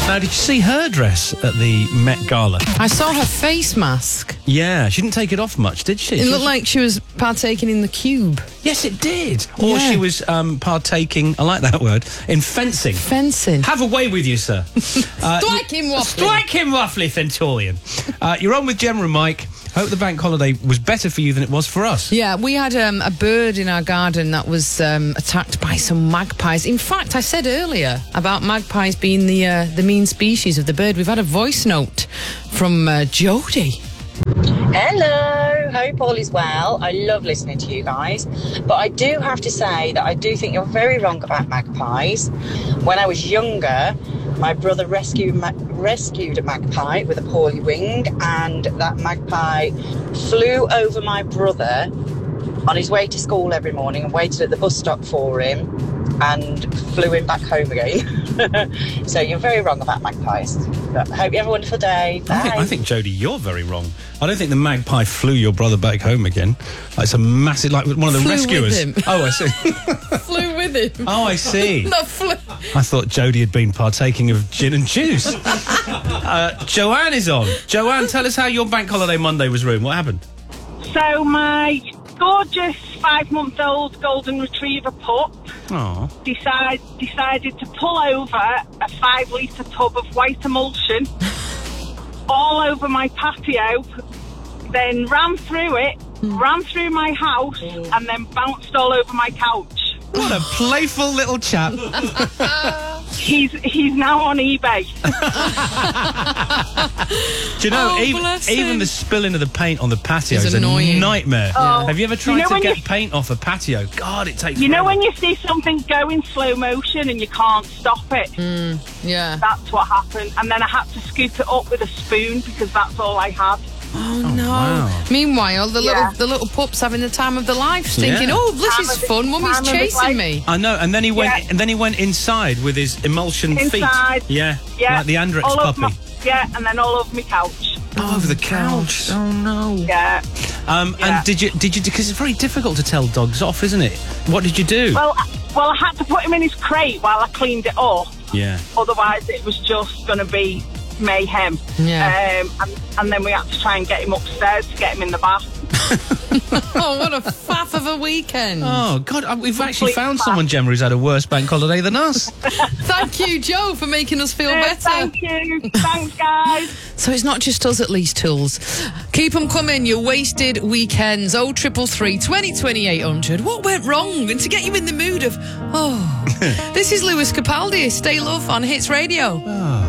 Now, did you see her dress at the Met Gala? I saw her face mask. Yeah, she didn't take it off much, did she? It looked like she was partaking in the cube. Yes, it did. Or Yeah. she was partaking, I like that word, in fencing. Fencing. Have a way with you, sir. Strike him roughly. Strike him roughly, Centurion. You're on with Gemma and Mike. Hope the bank holiday was better for you than it was for us. Yeah, we had a bird in our garden that was attacked by some magpies. In fact, I said earlier about magpies being the mean species of the bird. We've had a voice note from Jodie. Hello, hope all is well. I love listening to you guys, but I do have to say that I do think you're very wrong about magpies. When I was younger, my brother rescued a magpie with a poorly wing, and that magpie flew over my brother on his way to school every morning and waited at the bus stop for him and flew him back home again. So you're very wrong about magpies. But I hope you have a wonderful day. Bye. I think, Jodie, you're very wrong. I don't think the magpie flew your brother back home again. It's a massive, like one of the Flew rescuers. with him. Oh, I see. Flew with him. Oh, I see. Not flew. I thought Jodie had been partaking of gin and juice. Joanne is on. Joanne, tell us how your bank holiday Monday was ruined. What happened? So my gorgeous 5-month-old golden retriever pup decided to pull over a 5-litre tub of white emulsion all over my patio, then ran through it, ran through my house, and then bounced all over my couch. What a playful little chap. He's now on eBay. Do you know, bless even him. the spilling of the paint on the patio It's is annoying. a nightmare. Oh. Have you ever tried You know to when get you- paint off a patio? God, it takes You know forever. when you see something go in slow motion and you can't stop it? Yeah. That's what happened. And then I had to scoop it up with a spoon because that's all I had. Oh, no. wow. Meanwhile, the Yeah. little pup's having the time of their lives, thinking, Yeah. "Oh, this Time is of his- fun. Mummy's time of his chasing life. me." I know, and then he went. Yeah. And then he went inside with his emulsion Inside. feet. Yeah, Yeah. like the Andrex all over puppy. and then all over my couch. Oh, over the couch. Oh no. Yeah. And Yeah. did you? Because it's very difficult to tell dogs off, isn't it? What did you do? Well, I had to put him in his crate while I cleaned it up. Yeah. Otherwise, it was just going to be mayhem. Yeah. And then we had to try and get him upstairs to get him in the bath. Oh, what a faff of a weekend. Oh God, we've actually Complete found fact. someone, Gemma, who's had a worse bank holiday than us. Thank you, Joe, for making us feel better. Thank you. Thanks, guys. So it's not just us at Least Tools. Keep them coming, your wasted weekends. 0333 20 800. What went wrong? And to get you in the mood of, this is Lewis Capaldi, Stay Love on Hits Radio.